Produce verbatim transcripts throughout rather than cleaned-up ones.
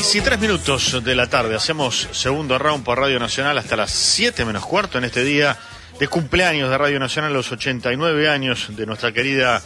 seis y tres minutos de la tarde, hacemos segundo round por Radio Nacional hasta las siete menos cuarto en este día de cumpleaños de Radio Nacional, los ochenta y nueve años de nuestra querida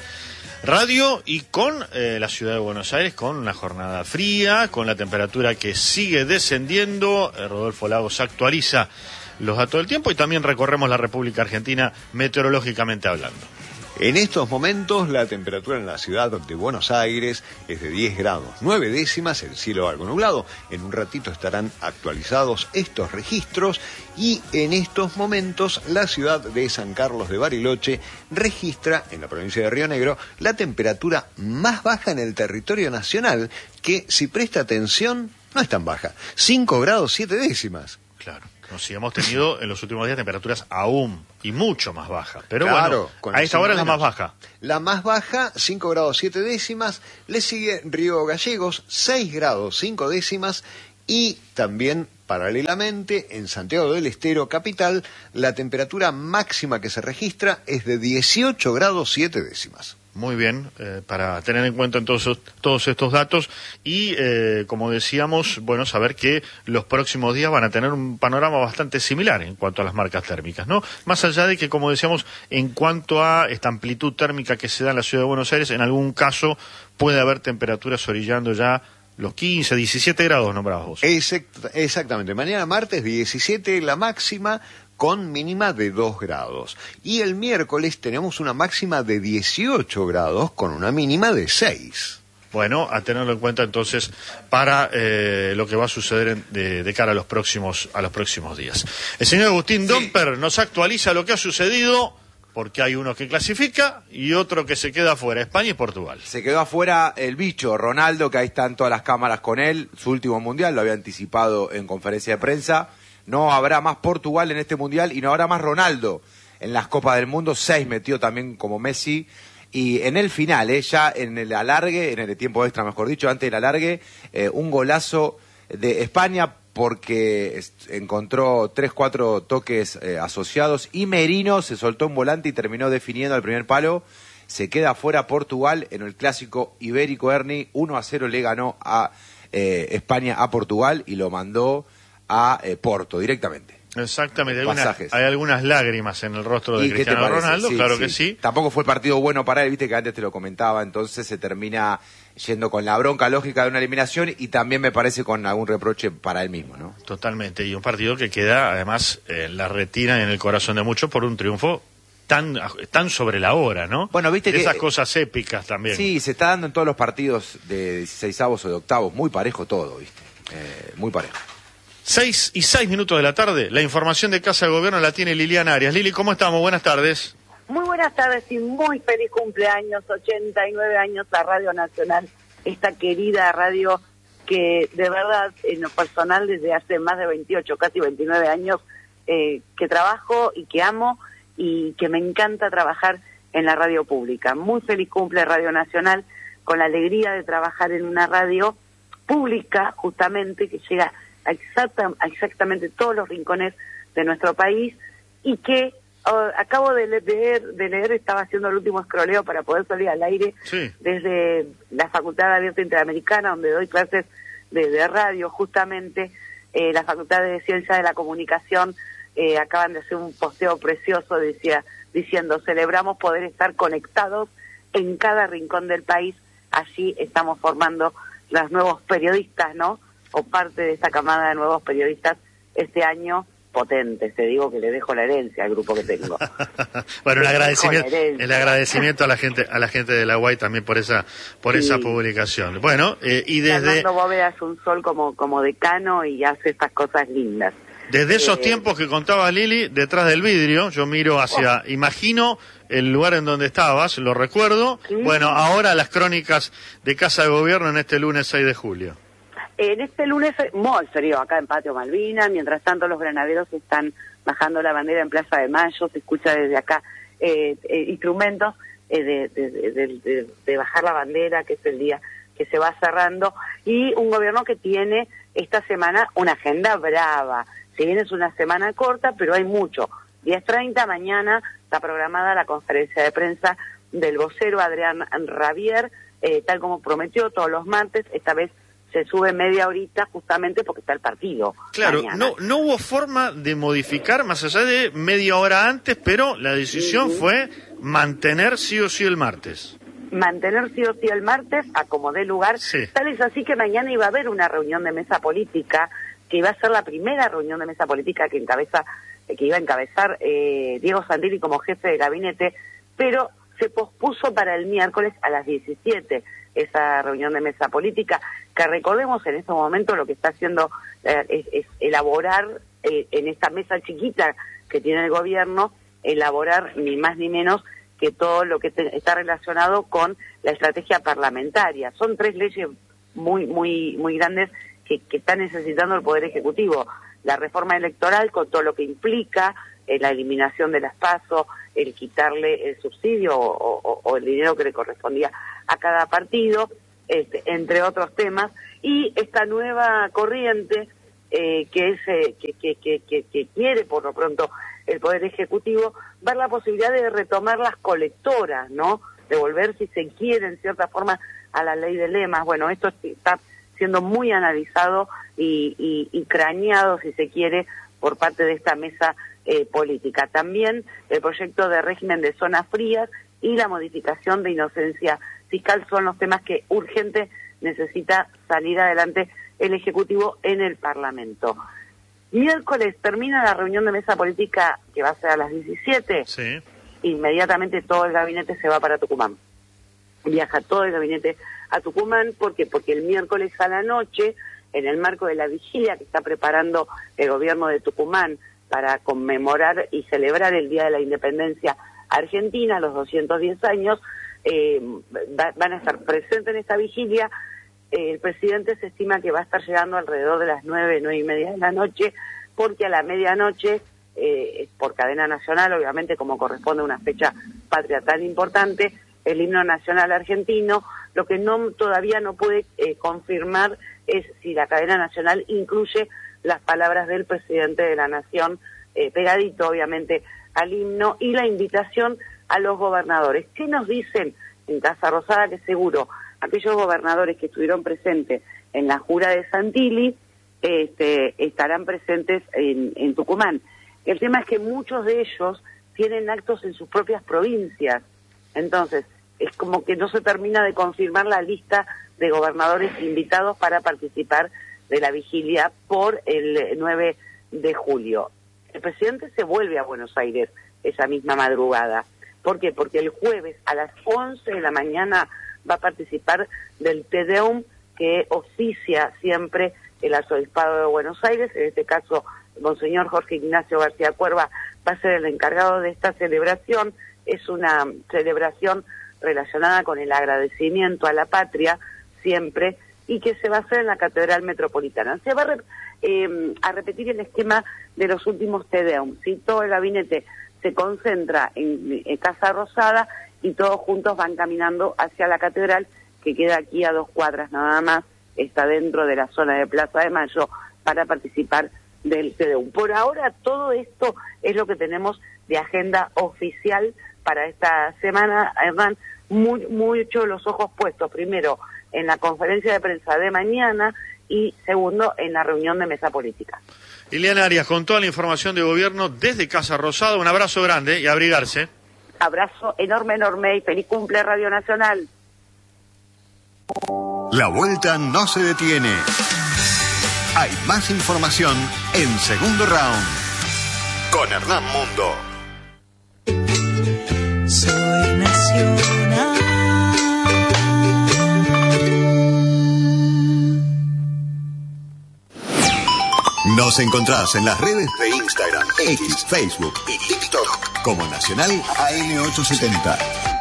radio, y con eh, la ciudad de Buenos Aires, con una jornada fría, con la temperatura que sigue descendiendo. eh, Rodolfo Lagos actualiza los datos del tiempo y también recorremos la República Argentina meteorológicamente hablando. En estos momentos la temperatura en la ciudad de Buenos Aires es de diez grados nueve décimas, el cielo algo nublado. En un ratito estarán actualizados estos registros y en estos momentos la ciudad de San Carlos de Bariloche registra en la provincia de Río Negro la temperatura más baja en el territorio nacional, que si presta atención no es tan baja, cinco grados siete décimas. Claro. No, sí, hemos tenido en los últimos días temperaturas aún y mucho más bajas. Pero claro, bueno, a esta hora es la más baja. La más baja, cinco grados siete décimas. Le sigue Río Gallegos, seis grados cinco décimas. Y también, paralelamente, en Santiago del Estero, capital, la temperatura máxima que se registra es de dieciocho grados siete décimas. Muy bien, eh, para tener en cuenta entonces todos estos datos y, eh, como decíamos, bueno, saber que los próximos días van a tener un panorama bastante similar en cuanto a las marcas térmicas, ¿no? Más allá de que, como decíamos, en cuanto a esta amplitud térmica que se da en la ciudad de Buenos Aires, en algún caso puede haber temperaturas orillando ya los quince, diecisiete grados nombrados vos. Exact- exactamente, mañana martes diecisiete la máxima, con mínima de dos grados. Y el miércoles tenemos una máxima de dieciocho grados con una mínima de seis. Bueno, a tenerlo en cuenta entonces para eh, lo que va a suceder en, de, de cara a los próximos a los próximos días. El señor Agustín sí. Domper nos actualiza lo que ha sucedido, porque hay uno que clasifica y otro que se queda afuera, España y Portugal. Se quedó afuera el bicho, Ronaldo, que ahí están todas las cámaras con él, su último mundial, lo había anticipado en conferencia de prensa. No habrá más Portugal en este mundial y no habrá más Ronaldo en las Copas del Mundo. Seis metió también como Messi. Y en el final, eh, ya en el alargue, en el tiempo extra mejor dicho, antes del alargue, eh, un golazo de España porque encontró tres, cuatro toques eh, asociados y Merino se soltó un volante y terminó definiendo al primer palo. Se queda fuera Portugal en el clásico ibérico, Ernie. uno a cero le ganó a eh, España a Portugal y lo mandó a eh, Porto directamente. Exactamente, hay, una, hay algunas lágrimas en el rostro de Cristiano Ronaldo, sí, claro sí. que sí. Tampoco fue el partido bueno para él, viste que antes te lo comentaba, entonces se termina yendo con la bronca lógica de una eliminación y también me parece con algún reproche para él mismo, ¿no? Totalmente, y un partido que queda además en la retina y en el corazón de muchos por un triunfo tan tan sobre la hora, ¿no? Bueno, viste de que esas cosas épicas también. Sí, se está dando en todos los partidos de dieciseisavos o de octavos, muy parejo todo, viste, eh, muy parejo. Seis y seis minutos de la tarde, la información de Casa de Gobierno la tiene Liliana Arias. Lili, ¿cómo estamos? Buenas tardes. Muy buenas tardes y muy feliz cumpleaños, ochenta y nueve años a Radio Nacional, esta querida radio que de verdad, en lo personal, desde hace más de veintiocho, casi veintinueve años, eh, que trabajo y que amo y que me encanta trabajar en la radio pública. Muy feliz cumple Radio Nacional, con la alegría de trabajar en una radio pública, justamente, que llega a, exacta, a exactamente todos los rincones de nuestro país y que uh, acabo de leer, de leer, estaba haciendo el último escroleo para poder salir al aire sí. desde la Facultad Abierta Interamericana, donde doy clases de, de radio, justamente, eh, la Facultad de Ciencias de la Comunicación, eh, acaban de hacer un posteo precioso, decía, diciendo, celebramos poder estar conectados en cada rincón del país, allí estamos formando los nuevos periodistas, ¿no?, o parte de esa camada de nuevos periodistas este año, potentes, te digo que le dejo la herencia al grupo que tengo. Bueno, el agradecimiento, el agradecimiento a la gente, a la gente de la U A I también por esa, por sí. esa publicación. Bueno, eh, y desde Fernando Bóveda es un sol como, como decano y hace estas cosas lindas. Desde esos eh, tiempos que contaba Lili, detrás del vidrio, yo miro hacia, oh. imagino el lugar en donde estabas, lo recuerdo. ¿Sí? Bueno, ahora las crónicas de Casa de Gobierno en este lunes seis de julio. En este lunes, muy frío acá en Patio Malvinas, mientras tanto los granaderos están bajando la bandera en Plaza de Mayo, se escucha desde acá eh, eh, instrumentos eh, de, de, de, de, de bajar la bandera, que es el día que se va cerrando, y un gobierno que tiene esta semana una agenda brava. Si bien es una semana corta, pero hay mucho. diez treinta, mañana está programada la conferencia de prensa del vocero Adrián Rabier, eh, tal como prometió todos los martes, esta vez se sube media horita justamente porque está el partido. Claro, mañana. no no hubo forma de modificar más allá de media hora antes, pero la decisión uh-huh. fue mantener sí o sí el martes. Mantener sí o sí el martes, a como dé lugar. Sí. Tal es así que mañana iba a haber una reunión de mesa política, que iba a ser la primera reunión de mesa política que encabeza, que iba a encabezar eh, Diego Santilli como jefe de gabinete, pero se pospuso para el miércoles a las diecisiete esa reunión de mesa política, que recordemos en estos momentos lo que está haciendo eh, es, es elaborar eh, en esta mesa chiquita que tiene el gobierno, elaborar ni más ni menos que todo lo que te, está relacionado con la estrategia parlamentaria. Son tres leyes muy muy muy grandes que, que está necesitando el Poder Ejecutivo. La reforma electoral con todo lo que implica, eh, la eliminación de las PASO, el quitarle el subsidio o, o, o el dinero que le correspondía a cada partido, este, entre otros temas, y esta nueva corriente eh, que, es, eh, que, que, que, que, que quiere por lo pronto el Poder Ejecutivo, ver la posibilidad de retomar las colectoras, ¿no? De volver, si se quiere, en cierta forma, a la ley de lemas. Bueno, esto está siendo muy analizado y, y, y craneado, si se quiere, por parte de esta mesa eh, política. También el proyecto de régimen de zonas frías y la modificación de inocencia fiscal son los temas que urgente necesita salir adelante el Ejecutivo en el Parlamento. Miércoles termina la reunión de mesa política, que va a ser a las diecisiete. Sí. Inmediatamente todo el gabinete se va para Tucumán. Viaja todo el gabinete a Tucumán. ¿Por qué? Porque el miércoles a la noche, en el marco de la vigilia que está preparando el gobierno de Tucumán para conmemorar y celebrar el Día de la Independencia Argentina, los doscientos diez años, eh, va, van a estar presentes en esta vigilia. Eh, el presidente se estima que va a estar llegando alrededor de las nueve, nueve y media de la noche, porque a la medianoche, eh, por cadena nacional, obviamente como corresponde a una fecha patria tan importante, el himno nacional argentino. Lo que no todavía no puede eh, confirmar es si la cadena nacional incluye las palabras del presidente de la Nación, eh, pegadito obviamente al himno, y la invitación a los gobernadores. ¿Qué nos dicen en Casa Rosada? Que seguro aquellos gobernadores que estuvieron presentes en la jura de Santilli este, estarán presentes en, en Tucumán. El tema es que muchos de ellos tienen actos en sus propias provincias, entonces es como que no se termina de confirmar la lista de gobernadores invitados para participar de la vigilia por el nueve de julio. El presidente se vuelve a Buenos Aires esa misma madrugada. ¿Por qué? Porque el jueves a las once de la mañana va a participar del Te Deum que oficia siempre el Arzobispado de Buenos Aires. En este caso, Monseñor Jorge Ignacio García Cuerva va a ser el encargado de esta celebración. Es una celebración relacionada con el agradecimiento a la patria, siempre, y que se va a hacer en la Catedral Metropolitana. Se va a, re, eh, a repetir el esquema de los últimos Te Deum, ¿sí? Todo el gabinete se concentra en, en Casa Rosada y todos juntos van caminando hacia la catedral, que queda aquí a dos cuadras nada más, está dentro de la zona de Plaza de Mayo, para participar del Te Deum. Por ahora todo esto es lo que tenemos de agenda oficial para esta semana, Hernán. Muy, mucho los ojos puestos, primero en la conferencia de prensa de mañana y segundo en la reunión de mesa política. Ileana Arias, con toda la información de gobierno desde Casa Rosada, un abrazo grande y abrigarse. Abrazo enorme, enorme y feliz cumple Radio Nacional. La vuelta no se detiene. Hay más información en Segundo Round con Hernán Mundo. Soy nacional. Nos encontrás en las redes de Instagram, X, Facebook y TikTok como Nacional A M ochocientos setenta.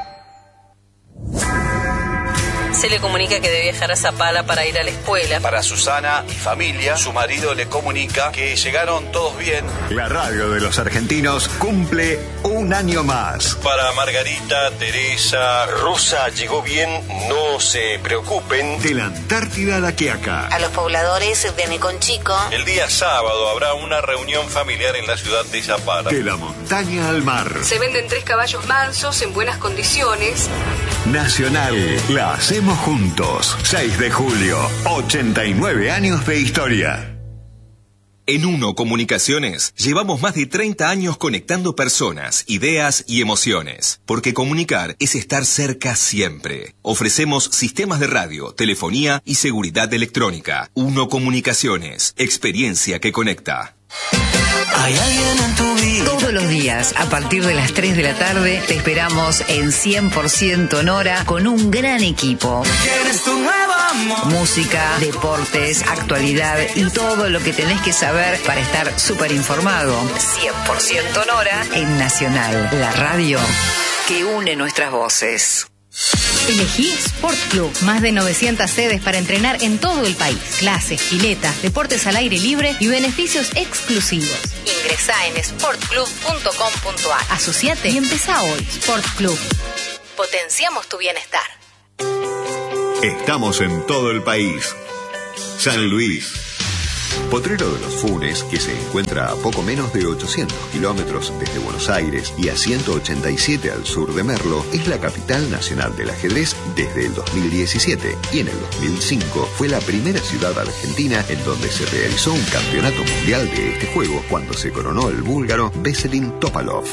Se le comunica que debe viajar a Zapala para ir a la escuela. Para Susana y familia, su marido le comunica que llegaron todos bien. La radio de los argentinos cumple un año más. Para Margarita, Teresa, Rosa llegó bien, no se preocupen. De la Antártida a la Quiaca. A los pobladores de Neconchico. El día sábado habrá una reunión familiar en la ciudad de Zapala. De la montaña al mar. Se venden tres caballos mansos en buenas condiciones. Nacional, la hacemos juntos. seis de julio, ochenta y nueve años de historia. En Uno Comunicaciones llevamos más de treinta años conectando personas, ideas y emociones, porque comunicar es estar cerca siempre. Ofrecemos sistemas de radio, telefonía y seguridad electrónica. Uno Comunicaciones, experiencia que conecta. Hay alguien en tu vida. Todos los días, a partir de las tres de la tarde, te esperamos en cien por ciento Nora con un gran equipo. ¿Quieres tu nuevo amor? Música, deportes, actualidad y todo lo que tenés que saber para estar súper informado. cien por ciento Nora en Nacional, la radio que une nuestras voces. Elegí Sport Club, más de novecientas sedes para entrenar en todo el país. Clases, piletas, deportes al aire libre y beneficios exclusivos. Ingresá en sport club punto com punto a r. Asociate y empezá hoy. Sport Club. Potenciamos tu bienestar. Estamos en todo el país. San Luis. Potrero de los Funes, que se encuentra a poco menos de ochocientos kilómetros desde Buenos Aires y a ciento ochenta y siete al sur de Merlo, es la capital nacional del ajedrez desde el dos mil diecisiete y en el dos mil cinco fue la primera ciudad argentina en donde se realizó un campeonato mundial de este juego cuando se coronó el búlgaro Veselin Topalov.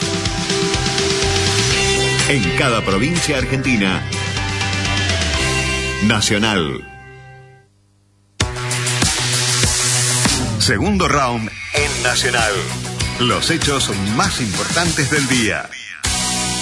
En cada provincia argentina, Nacional. Segundo round en Nacional. Los hechos más importantes del día.